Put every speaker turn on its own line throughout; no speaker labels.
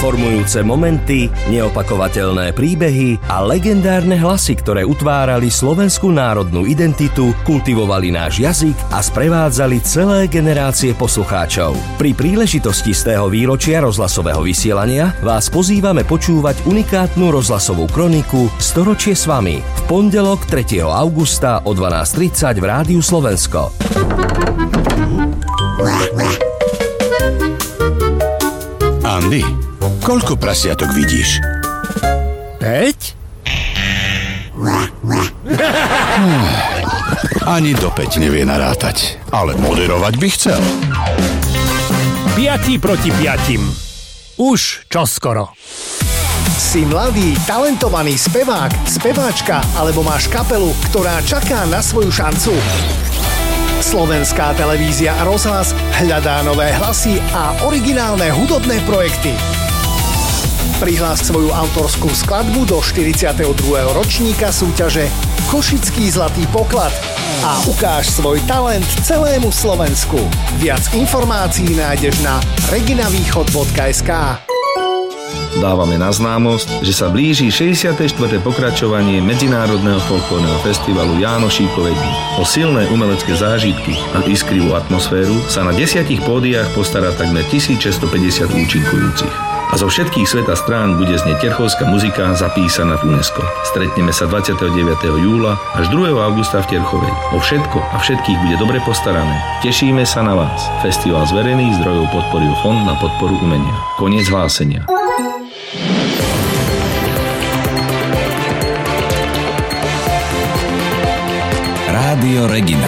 Formujúce momenty, neopakovateľné príbehy a legendárne hlasy, ktoré utvárali slovenskú národnú identitu, kultivovali náš jazyk a sprevádzali celé generácie poslucháčov. Pri príležitosti z tého výročia rozhlasového vysielania vás pozývame počúvať unikátnu rozhlasovú kroniku Storočie s vami v pondelok 3. augusta o 12:30 v Rádiu Slovensko.
Andy, koľko prasiatok vidíš?
5?
Ani do 5 nevie narátať, ale moderovať by chcel.
5 proti 5. Už čoskoro.
Si mladý, talentovaný spevák, speváčka alebo máš kapelu, ktorá čaká na svoju šancu? Slovenská televízia a rozhlas hľadá nové hlasy a originálne hudobné projekty. Prihlás svoju autorskú skladbu do 42. ročníka súťaže Košický zlatý poklad a ukáž svoj talent celému Slovensku. Viac informácií nájdeš na reginavýchod.sk.
Dávame na známosť, že sa blíži 64. pokračovanie Medzinárodného folklórneho festivalu Jánošíkove dni. O silné umelecké zážitky a iskrivú atmosféru sa na 10 pódiách postará takmer 1650 účinkujúcich. A zo všetkých sveta strán bude znieť terchovská muzika zapísaná v UNESCO. Stretneme sa 29. júla až 2. augusta v Terchovej. O všetko a všetkých bude dobre postarané. Tešíme sa na vás. Festival z verejných zdrojov podporil Fond na podporu umenia. Koniec hlásenia.
Rádio Regina.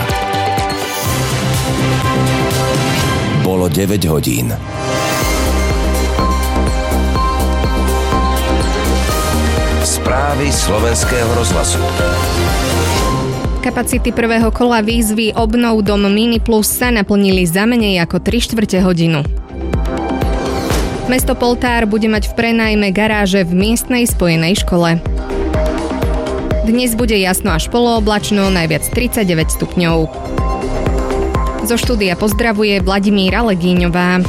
Bolo 9 hodín. Správy slovenského rozhlasu.
Kapacity prvého kola výzvy Obnov dom Mini Plus sa naplnili za menej ako 3/4 hodinu. Mesto Poltár bude mať v prenajme garáže v miestnej spojenej škole. Dnes bude jasno až polooblačno, najviac 39 stupňov. Zo štúdia pozdravuje Vladimíra Legíňová.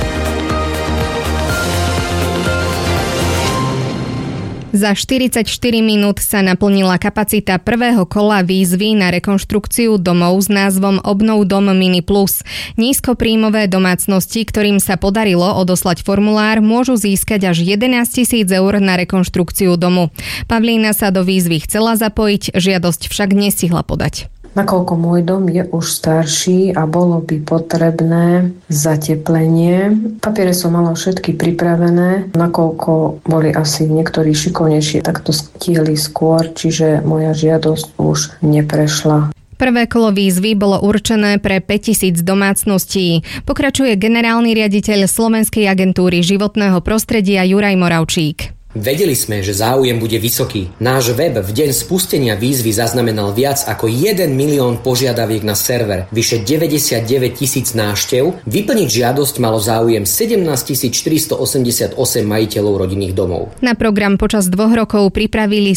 Za 44 minút sa naplnila kapacita prvého kola výzvy na rekonštrukciu domov s názvom Obnov dom Mini Plus. Nízkopríjmové domácnosti, ktorým sa podarilo odoslať formulár, môžu získať až 11 000 eur na rekonštrukciu domu. Pavlína sa do výzvy chcela zapojiť, žiadosť však nestihla podať.
Nakoľko môj dom je už starší a bolo by potrebné zateplenie. Papiere som mala všetky pripravené, nakoľko boli asi niektorí šikovnejší, tak to stihli skôr, čiže moja žiadosť už neprešla.
Prvé kolo výzvy bolo určené pre 5 000 domácností. Pokračuje generálny riaditeľ Slovenskej agentúry životného prostredia Juraj Moravčík.
Vedeli sme, že záujem bude vysoký. Náš web v deň spustenia výzvy zaznamenal viac ako 1 milión požiadaviek na server, vyše 99 000 návštev. Vyplniť žiadosť malo záujem 17 488 majiteľov rodinných domov.
Na program počas 2 rokov pripravili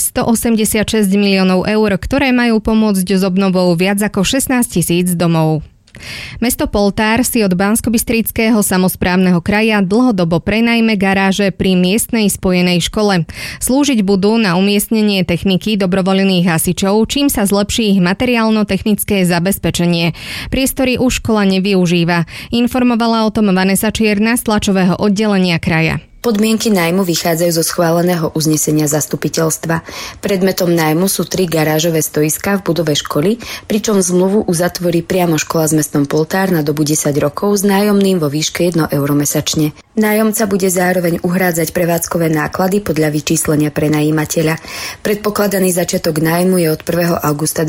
186 miliónov eur, ktoré majú pomôcť s obnovou viac ako 16 000 domov. Mesto Poltár si od Banskobystrického samosprávneho kraja dlhodobo prenajme garáže pri miestnej spojenej škole. Slúžiť budú na umiestnenie techniky dobrovoľných hasičov, čím sa zlepší ich materiálno-technické zabezpečenie. Priestory už škola nevyužíva. Informovala o tom Vanessa Čierna z tlačového oddelenia kraja.
Podmienky nájmu vychádzajú zo schváleného uznesenia zastupiteľstva. Predmetom nájmu sú 3 garážové stojiská v budove školy, pričom zmluvu uzatvorí priamo škola s mestom Poltár na dobu 10 rokov s nájomným vo výške 1 euro mesačne. Nájomca bude zároveň uhrádzať prevádzkové náklady podľa vyčíslenia prenajímateľa. Predpokladaný začiatok nájmu je od 1. augusta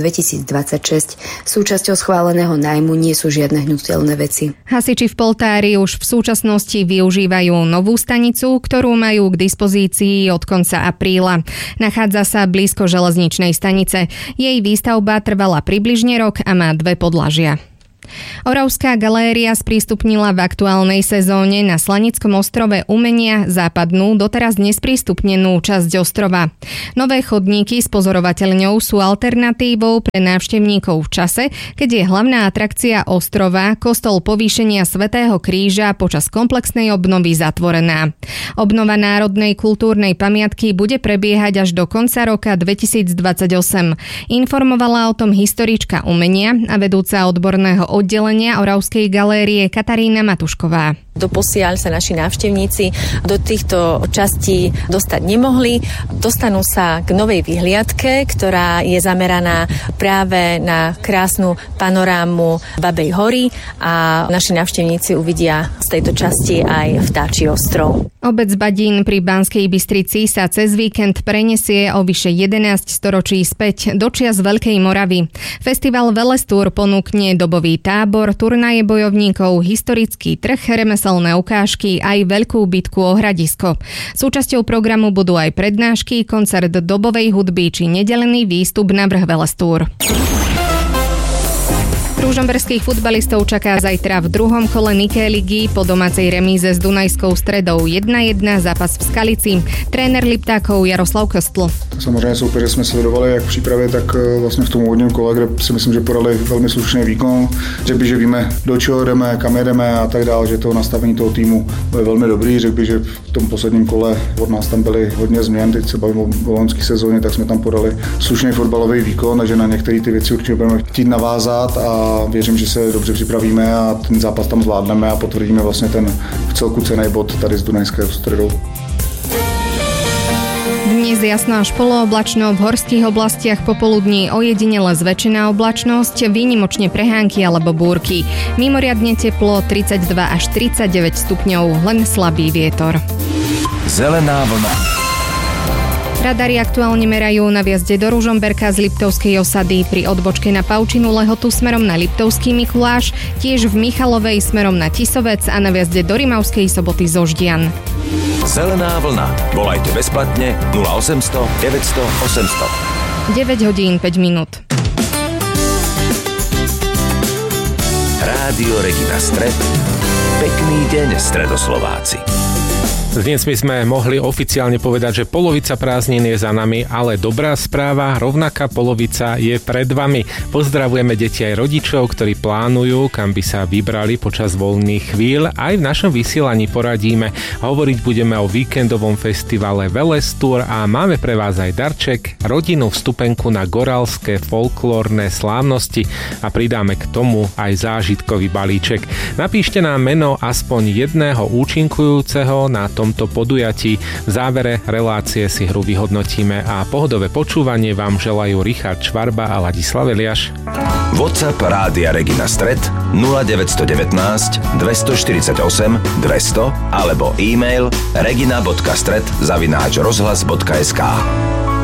2026. Súčasťou schváleného nájmu nie sú žiadne hnutelné veci.
Hasiči v Poltári už v súčasnosti využívajú novú stanicu, ktorú majú k dispozícii od konca apríla. Nachádza sa blízko železničnej stanice. Jej výstavba trvala približne rok a má 2 podlažia. Oravská galéria sprístupnila v aktuálnej sezóne na Slanickom ostrove umenia západnú, doteraz nesprístupnenú časť ostrova. Nové chodníky s pozorovateľňou sú alternatívou pre návštevníkov v čase, keď je hlavná atrakcia ostrova, kostol Povýšenia Svätého Kríža, počas komplexnej obnovy zatvorená. Obnova národnej kultúrnej pamiatky bude prebiehať až do konca roka 2028. Informovala o tom historička umenia a vedúca odborného oddelenia Oravskej galérie Katarína Matušková.
Doposiaľ sa naši návštevníci do týchto častí dostať nemohli. Dostanú sa k novej vyhliadke, ktorá je zameraná práve na krásnu panorámu Babej hory a naši návštevníci uvidia z tejto časti aj Vtáčí ostrov.
Obec Badín pri Banskej Bystrici sa cez víkend prenesie o vyše 11 storočí späť do čias Veľkej Moravy. Festival Velestúr ponúkne dobový tábor, turnaje bojovníkov, historický trh, remeselné ukážky aj veľkú bitku o Hradisko. Súčasťou programu budú aj prednášky, koncert dobovej hudby či nedelený výstup na vrch Velestúr. Ružomberských futbalistov čaká zajtra v druhom kole Niké ligy po domácej remíze s Dunajskou Stredou 1-1 zápas v Skalici. Tréner Liptákov Jaroslav Köstl.
Samozřejmě soupeře jsme sledovali jak v přípravě, tak vlastně v tom úvodním kole, kde si myslím, že podali velmi slušný výkon. Řekl bych, že víme, do čeho jdeme, kam jedeme a tak dále, že to nastavení toho týmu je velmi dobrý. Řekl bych, že v tom posledním kole od nás tam byly hodně změn, teď se bavím o loňské sezóně, tak jsme tam podali slušný fotbalový výkon, takže na některé ty věci určitě budeme chtít navázat a věřím, že se dobře připravíme a ten zápas tam zvládneme a potvrdíme vlastně ten v celku cenný bod tady s Dunajskou Stredou.
Dnes jasno až polooblačno, v horských oblastiach popoludní ojedinele zväčšená oblačnosť, výnimočne prehánky alebo búrky. Mimoriadne teplo 32 až 39 stupňov, len slabý vietor.
Zelená vlna.
Radary aktuálne merajú na vjazde do Ružomberka z Liptovskej osady, pri odbočke na Paučinu Lehotu smerom na Liptovský Mikuláš, tiež v Michalovej smerom na Tisovec a na vjazde do Rimavskej Soboty zo Ždian.
Zelená vlna. Volajte bezplatne 0800 900 800.
9 hodín 5 minút.
Rádio Regina Stred. Pekný deň, Stredoslováci.
Dnes by sme mohli oficiálne povedať, že polovica prázdnin je za nami, ale dobrá správa, rovnaká polovica je pred vami. Pozdravujeme deti aj rodičov, ktorí plánujú, kam by sa vybrali počas voľných chvíľ. Aj v našom vysielaní poradíme. Hovoriť budeme o víkendovom festivale Velestúr a máme pre vás aj darček, rodinnú vstupenku na goralské folklórne slávnosti a pridáme k tomu aj zážitkový balíček. Napíšte nám meno aspoň jedného účinkujúceho na tomto podujatí. V závere relácie si hru vyhodnotíme a pohodové počúvanie vám želajú Richard Švarba a Ladislav Eliáš.
WhatsApp Rádia Regina Stred 0919 248 200 alebo e-mail regina.stred@rozhlas.sk.